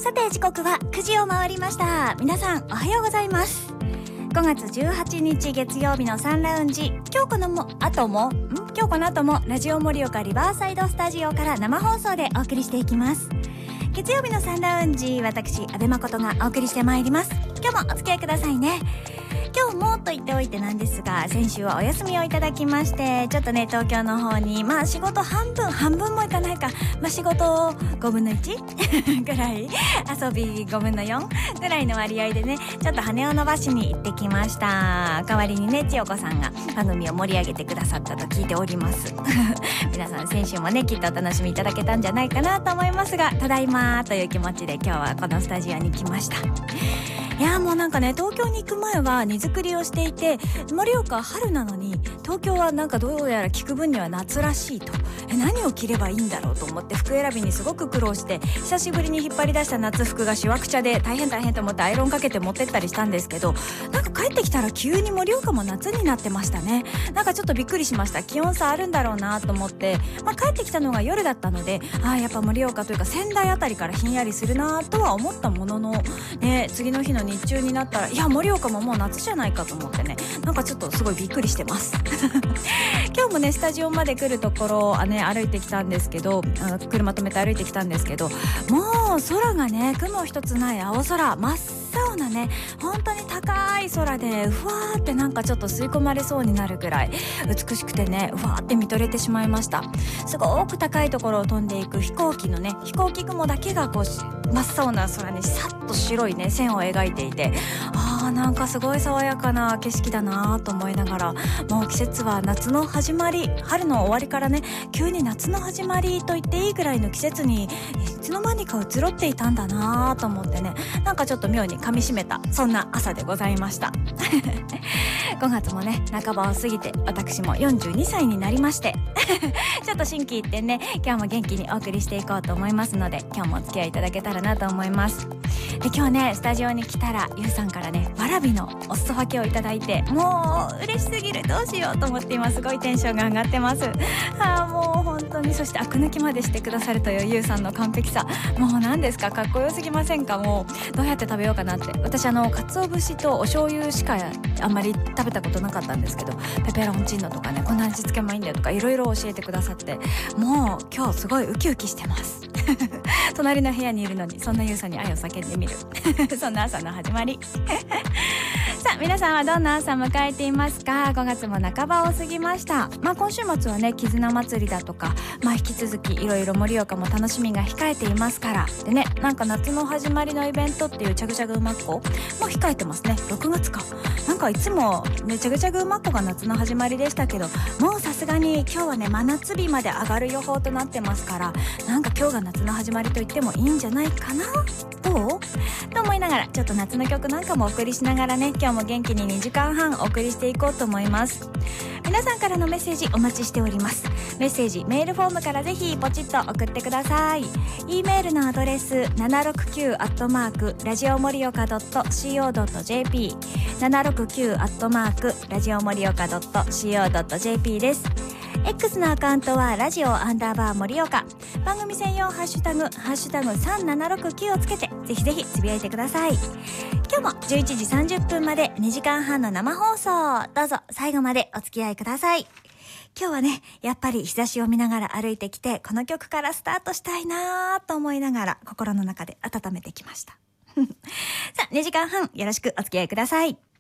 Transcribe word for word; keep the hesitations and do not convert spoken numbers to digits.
さて時刻はくじを回りました。皆さんおはようございます。ごがつじゅうはちにち月曜日のサンラウンジ、今日このも後もん今日この後もラジオ盛岡リバーサイドスタジオから生放送でお送りしていきます。月曜日のサンラウンジ、私阿部誠がお送りしてまいります。今日もお付き合いくださいね。今日もと言っておいてなんですが、先週はお休みをいただきまして、ちょっとね東京の方にまあ仕事半分半分もいかないか、まあ仕事ごぶんのいちぐらい、遊びごぶんのよんぐらいの割合でね、ちょっと羽を伸ばしに行ってきました。代わりにね千代子さんが番組を盛り上げてくださったと聞いております皆さん先週もねきっとお楽しみいただけたんじゃないかなと思いますが、ただいまという気持ちで今日はこのスタジオに来ました。いやもうなんかね、東京に行く前は荷造りをしていて、盛岡は春なのに東京はなんかどうやら聞く分には夏らしいと、え何を着ればいいんだろうと思って服選びにすごく苦労して、久しぶりに引っ張り出した夏服がしわくちゃで大変大変と思ってアイロンかけて持ってったりしたんですけど、なんか帰ってきたら急に盛岡も夏になってましたね。なんかちょっとびっくりしました。気温差あるんだろうなと思って、まあ、帰ってきたのが夜だったので、あーやっぱ盛岡というか仙台あたりからひんやりするなとは思ったものの、ね、次の日の日中になったら、いや盛岡ももう夏じゃないかと思ってね、なんかちょっとすごいびっくりしてます今日もねスタジオまで来るところあ、ね、歩いてきたんですけど、あ車止めて歩いてきたんですけど、もう空がね雲一つない青空、真っ青なね本当に高い空でふわーってなんかちょっと吸い込まれそうになるぐらい美しくてね、ふわーって見とれてしまいました。すごく高いところを飛んでいく飛行機のね飛行機雲だけがこう真っ青な空にさっと白いね線を描いていて、あーなんかすごい爽やかな景色だなと思いながら、もう季節は夏の始まり、春の終わりからね急に夏の始まりと言っていいぐらいの季節にいつの間にか移ろっていたんだなと思ってね、なんかちょっと妙に噛み締めたそんな朝でございましたごがつもね半ばを過ぎて、私もよんじゅうにさいになりましてちょっと心機一転ね今日も元気にお送りしていこうと思いますので、今日もお付き合いいただけたらなと思います。で今日ねスタジオに来たらゆうさんからねわらびのお裾分けをいただいて、もう嬉しすぎる、どうしようと思って今すごいテンションが上がってます。あーもう本当に、そしてアク抜きまでしてくださるというゆうさんの完璧さ、もう何ですか、かっこよすぎませんか。もうどうやって食べようかなって、私あの鰹節とお醤油しかあんまり食べたことなかったんですけど、ペペロンチーノとかねこんな味付けもいいんだよとかいろいろ教えてくださって、もう今日すごいウキウキしてます隣の部屋にいるのにそんなゆうさんに愛を叫んでみるそんな朝の始まりさあ皆さんはどんな朝迎えていますか。ごがつも半ばを過ぎました。まあ今週末はね絆祭りだとか、まあ引き続きいろいろ盛岡も楽しみが控えていますから、でねなんか夏の始まりのイベントっていうチャグチャグ馬っ子も控えてますね。ろくがつか、なんかいつもねチャグチャグ馬っ子が夏の始まりでしたけど、もうさすがに今日はね真夏日まで上がる予報となってますから、なんか今日が夏の始まりと言ってもいいんじゃないかな、どうと思いながら、ちょっと夏の曲なんかもお送りしながらね、今日も元気ににじかんはんお送りしていこうと思います。皆さんからのメッセージお待ちしております。メッセージメールフォームからぜひポチッと送ってください。 E メールのアドレス ななろくきゅう アットマーク ラジオ盛岡 ドット シーオー ドット ジェーピー ななろくきゅう アットマーク ラジオ盛岡 ドット シーオー ドット ジェーピー です。X のアカウントはラジオアンダーバー盛岡、番組専用ハッシュタグハッシュタグさんななろくきゅうをつけてぜひぜひつぶやいてください。今日もじゅういちじさんじゅっぷんまでにじかんはんの生放送、どうぞ最後までお付き合いください。今日はねやっぱり日差しを見ながら歩いてきて、この曲からスタートしたいなと思いながら心の中で温めてきましたさあにじかんはんよろしくお付き合いください。